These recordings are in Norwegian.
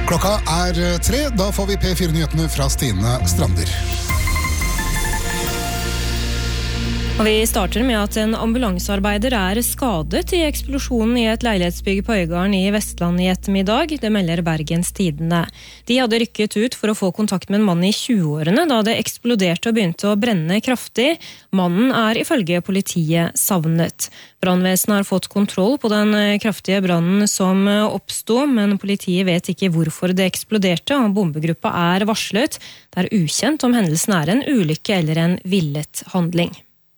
Klokka 3, da får vi P4-nyhetene fra Stine Strander. Og vi starter med at en ambulansearbeider skadet i eksplosjonen i et leilighetsbygg på Øygarden i Vestland i ettermiddag, det melder Bergens Tidende. De hadde rykket ut for å få kontakt med en mann i 20-årene da det eksploderte og begynte å brenne kraftig. Mannen ifølge politiet savnet. Brannvesenet har fått kontroll på den kraftige brannen som oppstod, men politiet vet ikke hvorfor det eksploderte, og bombegruppa varslet. Det ukjent om hendelsen en ulykke eller en villet handling.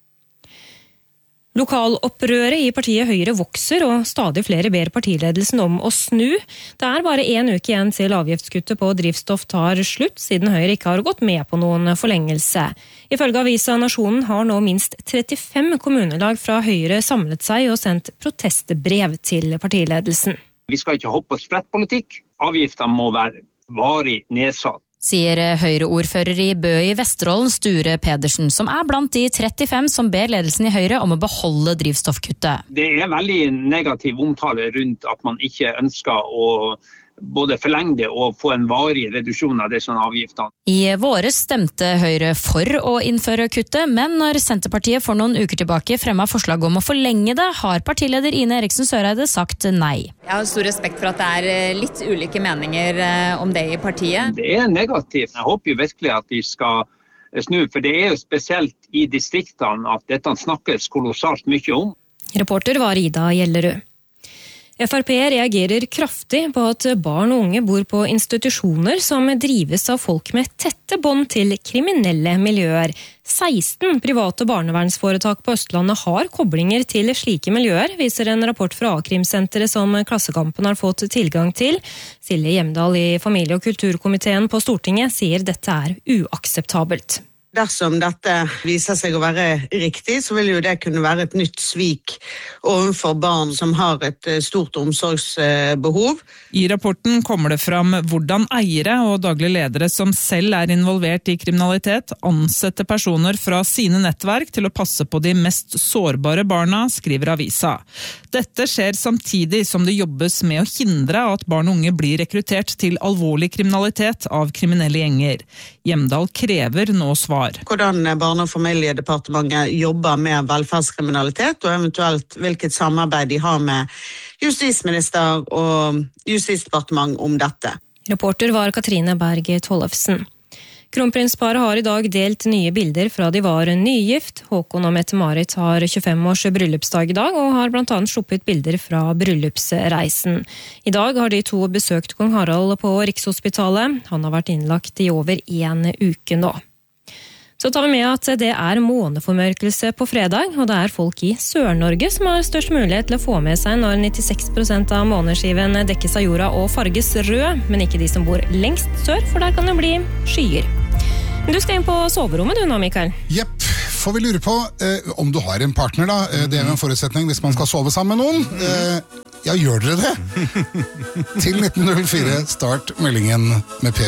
Lokalopprøret i partiet Høyre vokser, og stadig flere ber partiledelsen om å snu. Det bare 1 uke igjen til avgiftskuttet på drivstoff tar slutt, siden Høyre ikke har gått med på noen forlengelse. Ifølge avisa Nasjonen har nå minst 35 kommunelag fra Høyre samlet seg og sendt protestbrev til partiledelsen. Vi skal ikke hoppe på sprettpolitikk. Avgiftene må være varig nedsatt. Sier Høyre-ordfører i Bø i Vesterålen, Sture Pedersen, som blant de 35 som ber ledelsen i Høyre om å beholde drivstoffkuttet. Det veldig negativ omtale rundt at man ikke ønsker å både forlenge det og få en varig reduksjon av disse avgiftene. I våres stemte Høyre for å innføre kuttet, men når Senterpartiet for noen uker tilbake fremmet forslag om å forlenge det, har partileder Ine Eriksen Søreide sagt nei. Jeg har stor respekt for at det litt ulike meninger om det i partiet. Det negativt. Jeg håper jo virkelig at de skal snu, for det jo spesielt i distriktene at dette snakkes kolossalt mye om. Reporter var Ida Gjellerud. FrP reagerer kraftig på at barn og unge bor på institusjoner som drives av folk med tette bånd til kriminelle miljøer. 16 private barnevernsforetak på Østlandet har koblinger til slike miljøer, viser en rapport fra A-krimsenteret som Klassekampen har fått tilgang til. Silje Hjemdal i familie- og kulturkomiteen på Stortinget sier dette uakseptabelt. Dersom dette viser seg å være riktig, så vil jo det kunne være et nytt svik overfor barn som har et stort omsorgsbehov. I rapporten kommer det fram hvordan eiere og daglige ledere som selv involvert i kriminalitet, ansetter personer fra sine nettverk til å passe på de mest sårbare barna, skriver avisa. Dette skjer samtidig som det jobbes med å hindre at barn og unge blir rekruttert til alvorlig kriminalitet av kriminelle gjenger. Hjemdal krever nå svar. Hvordan Barne- og familiedepartementet jobber med velferdskriminalitet, og eventuelt hvilket samarbeid de har med justisminister og justisdepartement om dette. Reporter var Katrine Berg Tollefsen. Kronprinsparet har i dag delt nye bilder fra de var nygift. Håkon og Mette-Marit har 25-års bryllupsdag i dag, og har blant annet sluppet bilder fra bryllupsreisen. I dag har de to besøkt kong Harald på Rikshospitalet. Han har vært innlagt i over 1 uke nå. Så tar vi med at det måneformørkelse på fredag, og det folk i Sør-Norge som har størst mulighet til å få med seg når 96% av måneskiven dekkes av jorda og farges rød, men ikke de som bor lengst sør, for der kan det bli skyer. Men du skal inn på soverommet du nå, Mikael. Jepp, får vi lure på om du har en partner da, det en forutsetning hvis man skal sove sammen med noen. Ja, gjør dere det? Til 1904, start meldingen med P4.